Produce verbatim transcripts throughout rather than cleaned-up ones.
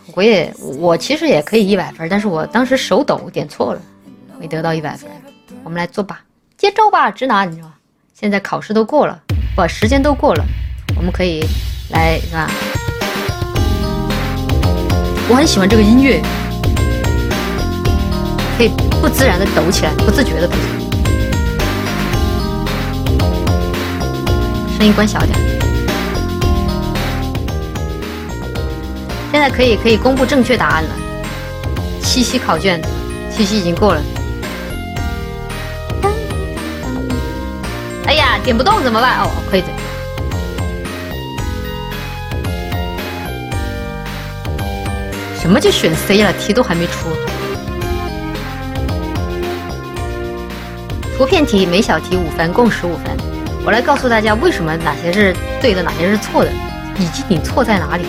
我也我其实也可以一百分，但是我当时手抖点错了，没得到一百分。我们来做吧，接招吧，直男，你知道吧？现在考试都过了，不，时间都过了，我们可以来，是吧？我很喜欢这个音乐，可以不自然的抖起来，不自觉的抖起来。声音关小点。现在可以可以公布正确答案了。七夕考卷，七夕已经过了。哎呀，点不动怎么办？哦，可以的。什么就选 C 了？题都还没出。图片题每小题五分，共十五分。我来告诉大家为什么哪些是对的，哪些是错的，以及你错在哪里。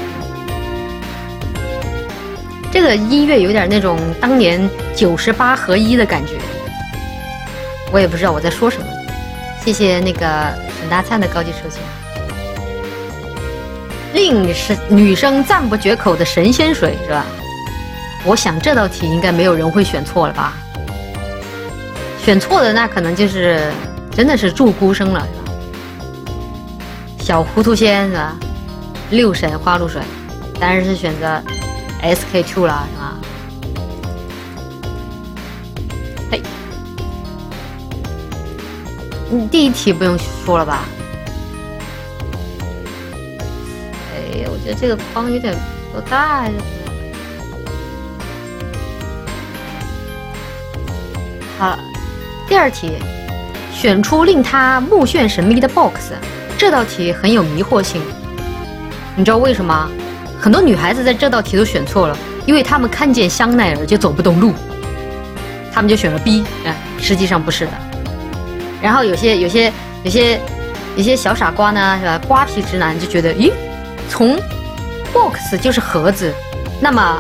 这个音乐有点那种当年九十八合一的感觉，我也不知道我在说什么。谢谢那个沈大灿的高级抽签。令是女生赞不绝口的神仙水是吧？我想这道题应该没有人会选错了吧？选错的那可能就是真的是祝孤生了是吧？小糊涂仙是吧？六神花露水，当然是选择 S K 二 了是吧？嘿，你第一题不用说了吧？哎呀，我觉得这个框有点不够大呀。好了，第二题，选出令他目眩神迷的 box。这道题很有迷惑性，你知道为什么？很多女孩子在这道题都选错了，因为她们看见香奈儿就走不动路，她们就选了 B， 哎，实际上不是的。然后有些有些有些有些小傻瓜呢，是吧？瓜皮直男就觉得，咦，从 box 就是盒子，那么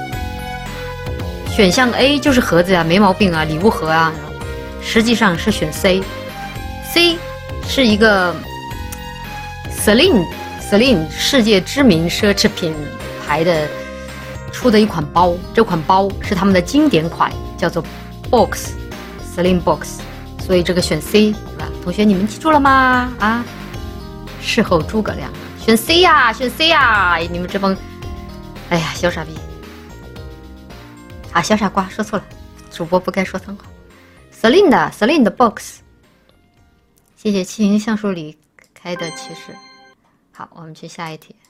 选项 A 就是盒子啊，没毛病啊，礼物盒啊。实际上是选 C，C 是一个 Celine Celine 世界知名奢侈品牌的出的一款包，这款包是他们的经典款，叫做 Box Celine Box， 所以这个选 C 是吧？同学你们记住了吗？啊，事后诸葛亮选 C 呀、啊，选 C 呀、啊！你们这帮，哎呀，小傻逼啊，小傻瓜说错了，主播不该说脏话。Celine 的 Celine 的 Box， 谢谢七星橡树里开的骑士。好，我们去下一题。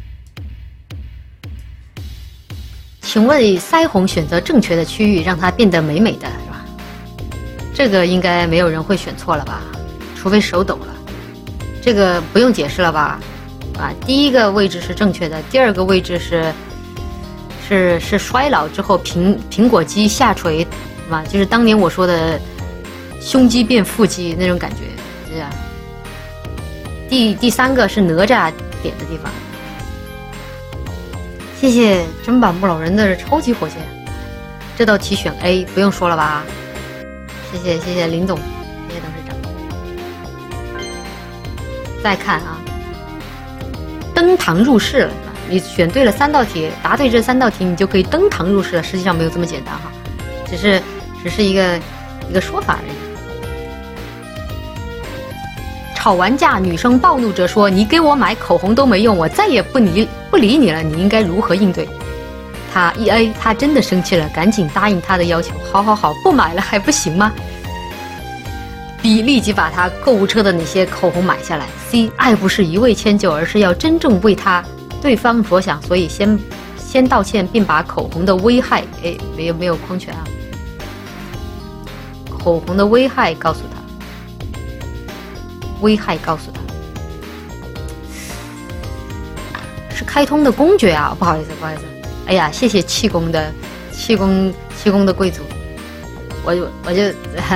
请问腮红选择正确的区域，让它变得美美的，是吧？这个应该没有人会选错了吧？除非手抖了。这个不用解释了吧？啊，第一个位置是正确的，第二个位置是是是衰老之后苹苹果肌下垂，是吧？就是当年我说的胸肌变腹肌那种感觉，这样。第第三个是哪吒点的地方。谢谢砧板木老人的超级火箭，这道题选 A 不用说了吧？谢谢谢谢林总，谢谢董事长。再看啊，登堂入室了是吧？你选对了三道题，答对这三道题，你就可以登堂入室了。实际上没有这么简单哈，只是只是一个一个说法而已。吵完架，女生暴怒着说：“你给我买口红都没用，我再也不理不理你了。”你应该如何应对？他一 A， 他真的生气了，赶紧答应他的要求。好好好，不买了还不行吗 ？B 立即把他购物车的那些口红买下来。C 爱不是一味迁就，而是要真正为他对方着想，所以先先道歉，并把口红的危害，哎，没有没有框拳啊，口红的危害告诉他。危害告诉他，是开通的公爵啊！不好意思，不好意思。哎呀，谢谢气功的气功气功的贵族，我就我就。